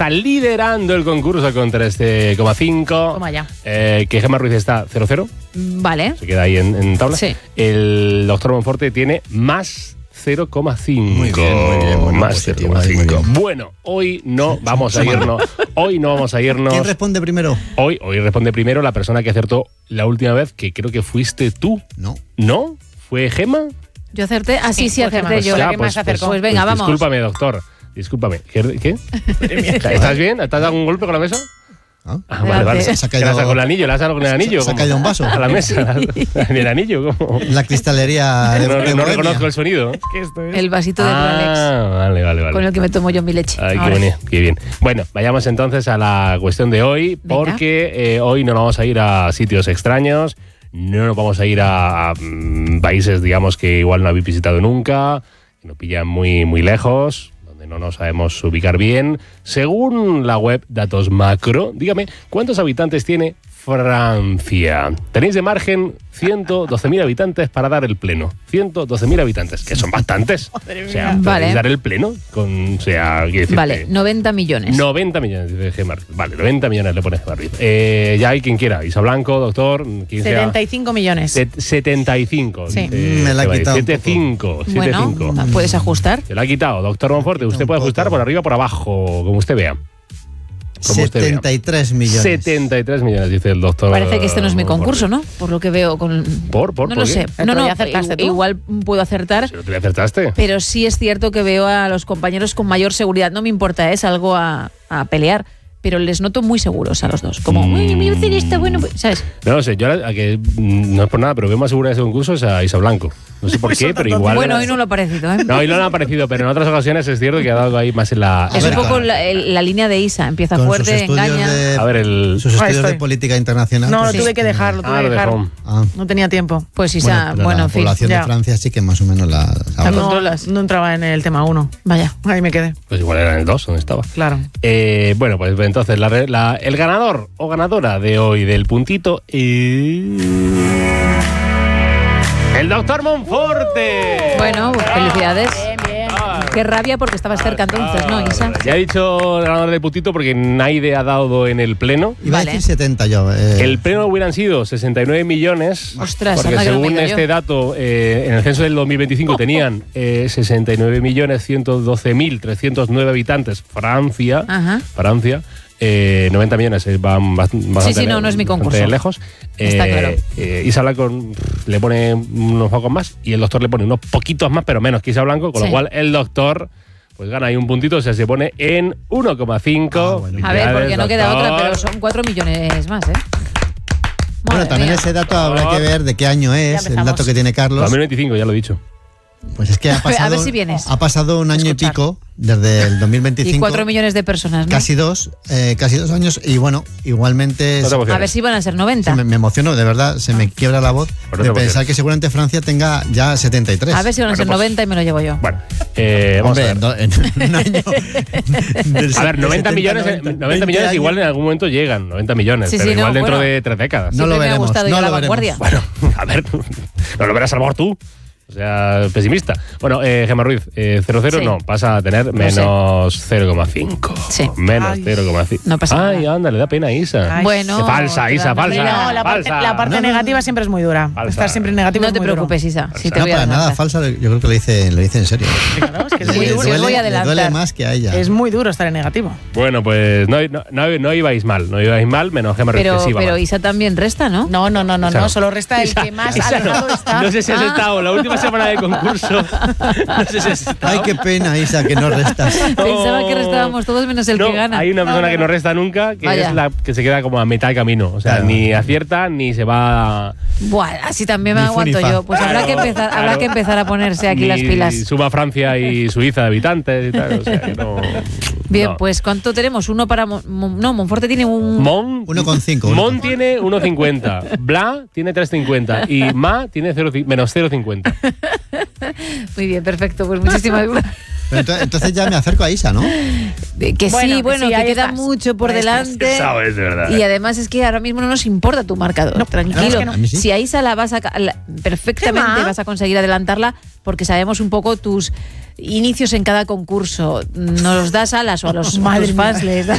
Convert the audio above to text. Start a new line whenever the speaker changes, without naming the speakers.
está liderando el concurso con 13,5.
Toma ya.
Que Gemma Ruiz está 0,0.
Vale.
Se queda ahí en tabla.
Sí.
El doctor Monforte tiene más 0,5.
Muy bien.
Más 0,5. Bueno, hoy no vamos a irnos.
¿Quién responde primero?
Hoy responde primero la persona que acertó la última vez, que creo que fuiste tú.
No.
¿No? ¿Fue Gemma?
Yo acerté.
Sí,
Sí, acerté
pues
yo.
la que más acercó.
Pues venga, vamos.
Discúlpame, doctor. Discúlpame. ¿Qué? ¿Estás bien? ¿Te has dado un golpe con la mesa?
¿Ah?
Vale.
Se ha caído-
¿Qué le has dado con el anillo? ¿Le has dado con el anillo?
Se ha
¿Cómo?
caído un vaso.
A la mesa. ¿En el anillo? ¿Cómo?
La cristalería de
No
Bohemia.
reconozco el sonido.
¿Qué esto es?
El vasito de Rolex
Vale.
con el que me tomo yo mi leche.
Ay,
Ahora.
qué bien. Bueno, vayamos entonces a la cuestión de hoy,
Venga.
porque hoy no vamos a ir a sitios extraños, no nos vamos a ir a países, digamos, que igual no habéis visitado nunca, que nos pillan muy, muy lejos, donde no nos sabemos ubicar bien. Según la web Datos Macro, dígame, ¿cuántos habitantes tiene Francia? Tenéis de margen 112.000 habitantes para dar el pleno. 112.000 habitantes, que son bastantes. O sea,
Vale.
podéis dar el pleno con, o sea, quiero decirte,
Vale, 90 millones.
90 millones, dice Gemma Ruiz. Vale, 90 millones le pone Gemma Ruiz. Ya hay quien quiera. Isa Blanco, doctor, quien sea.
75 millones.
75.
Sí.
Me la ha quitado un
75.
Bueno, puedes ajustar.
Se lo ha quitado. Doctor Monforte, usted
Un
puede
poco.
ajustar por arriba o por abajo, como usted vea. Como usted vea.
73 millones.
73 millones, dice el doctor.
Parece que este no es mi
Monforte.
concurso, ¿no? Por lo que veo con...
¿Por
No lo
qué?
sé.
El otro día acertaste tú.
Igual puedo acertar,
Si no te acertaste.
pero sí es cierto que veo a los compañeros con mayor seguridad. No me importa, es algo a pelear, pero les noto muy seguros a los dos. Como, uy, mi vecino está bueno, ¿sabes?
No lo sé, yo a que no es por nada, pero veo más segura de ese concurso es a Isa Blanco. No sé por qué, pero igual.
Bueno, hoy no lo ha parecido, ¿eh?
No, hoy no le ha parecido, pero en otras ocasiones es cierto que ha dado ahí más en la.
Es
ver,
un poco
claro.
la línea de Isa. Empieza
Con sus
fuerte,
estudios
engaña.
A ver,
sus estudios
estoy.
de política internacional.
No,
pues
lo tuve que dejar, lo tuve que
lo
dejar.
dejó.
Ah.
No tenía tiempo.
Pues Isa,
pero
bueno,
la
en fin.
población
ya.
de Francia sí que más o menos la sabe.
No. controlas.
No entraba en el tema 1.
Vaya.
Ahí me quedé.
Pues igual era en el 2, donde estaba.
Claro.
Bueno, pues entonces el ganador o ganadora de hoy del puntito es el doctor Monforte.
Bueno, pues felicidades.
Bien.
Qué rabia porque estabas cerca entonces, ¿no, Isa?
Ya he dicho el ganador del puntito porque Naide ha dado en el pleno.
Iba
Vale.
a decir 70 yo.
El pleno hubieran sido 69 millones.
Ostras,
porque
anda que no me
según
he ido
este
yo.
dato, en el censo del 2025 tenían 69.112.309 habitantes. Francia.
Ajá.
Francia. 90 millones van bastante,
Sí, no es mi concurso.
lejos.
Está claro.
Isa Blanco le pone unos pocos más y el doctor le pone unos poquitos más, pero menos que Isa Blanco, con lo
Sí.
cual el doctor pues gana ahí un puntito, o sea, se pone en 1,5.
bueno.
A ver, porque
Felicidades,
no queda
doctor.
otra, pero son 4 millones más, ¿eh?
Bueno,
Madre
también
mía.
ese dato habrá que ver de qué año es, el
empezamos.
dato que tiene Carlos.
2025, ya lo he dicho.
Pues es que ha pasado,
A ver si vienes.
ha pasado un año
Escuchar.
y pico desde el 2025.
Y 4 millones de personas, ¿no?
Casi dos años. Y bueno, igualmente
No te emociones.
A ver si van a ser 90.
me emociono, de verdad, se me quiebra la voz
Pues no te
de
emociones.
pensar que seguramente Francia tenga ya 73.
A ver si van a ser
Bueno, pues-
90 y me lo llevo yo.
Bueno, vamos
Hombre,
a ver.
en un año.
A ver, 90 millones, 90 millones igual en algún momento llegan, 90 millones,
Sí,
pero
sí, no,
igual dentro
bueno.
de 3 décadas.
No lo
Siempre me ha
veremos,
gustado ir
no
a la
lo veremos.
vanguardia.
Bueno, a ver, no lo verás a lo mejor tú. O sea, pesimista. Bueno, Gemma Ruiz, 0,0
Sí.
no, pasa a tener
sé.
menos 0,5.
Sí.
Menos
Ay.
0,5.
No pasa
Ay,
nada.
anda, le da pena a Isa.
Ay.
Bueno.
Qué falsa, Isa, falsa.
Mira,
No, la parte,
falsa.
la parte
No, no,
negativa siempre es muy dura.
Falsa.
Estar siempre en negativo
No
es
te
muy duro.
preocupes, Isa. Si te
No,
voy a
para nada
adelantar.
falsa, yo creo que lo dice en serio.
Claro, es que es
Sí,
muy
sí,
duro.
os voy a
le
adelantar.
duele más que a ella.
Es muy duro estar en negativo.
Bueno, pues no ibais mal, menos Gemma Ruiz, que sí iba
Pero
mal.
Isa también resta, ¿no?
No,
Esa no.
solo resta el
Isa-
que más
Isa
alejado está.
No sé si has estado la última semana de concurso. No sé si has estado.
Ay, qué pena, Isa, que no restas.
Pensaba que restábamos todos menos el
No,
que gana.
hay una persona que no resta nunca, que
Vaya.
es la que se queda como a mitad de camino. O sea,
Claro.
ni acierta ni se va.
Buah, así también me
Ni
aguanto
funifa.
yo. Pues habrá que empezar, habrá
Claro.
que empezar a ponerse aquí
ni
las pilas.
Suma Francia y Suiza de habitantes y tal. O sea, que no.
Bien,
no.
pues ¿cuánto tenemos? Uno para... no, Monforte tiene un...
Mon
1,5.
Mon tiene 1,50. Bla tiene 3,50. Y Ma tiene menos 0,50.
Muy bien, perfecto. Pues muchísimas gracias.
Pero entonces ya me acerco a Isa, ¿no?
Que sí,
Bueno,
que
ahí
queda
estás.
mucho por
Ahí estás.
delante.
Sabes, de verdad.
Y además es que ahora mismo no nos importa tu marcador.
No,
tranquilo.
claro que no.
A mí sí.
Si a Isa la vas a perfectamente
Gemma.
vas a conseguir adelantarla porque sabemos un poco tus inicios en cada concurso. Nos das alas o a los
Madre
tus fans
mía.
les das